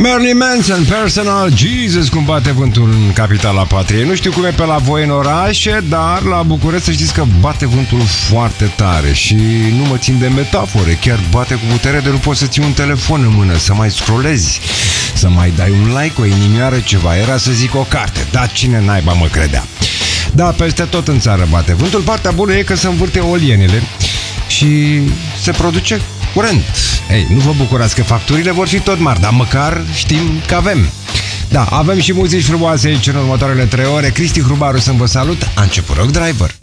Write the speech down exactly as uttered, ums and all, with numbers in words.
Marilyn Manson, Personal Jesus, cum bate vântul în capitala patriei. Nu știu cum e pe la voi în orașe, dar la București să știți că bate vântul foarte tare. Și nu mă țin de metafore, chiar bate cu putere de nu poți să ții un telefon în mână, să mai scrollezi, să mai dai un like, o inimioară, ceva. Era să zic o carte, dar cine naiba mă credea. Da, peste tot în țară bate vântul. Partea bună e că se învârte olienele și se produce curent. Ei, nu vă bucurați că facturile vor fi tot mari, dar măcar știm că avem. Da, avem și muzici frumoase aici în următoarele trei ore. Cristi Hrubaru să vă salut. A început Rock Driver.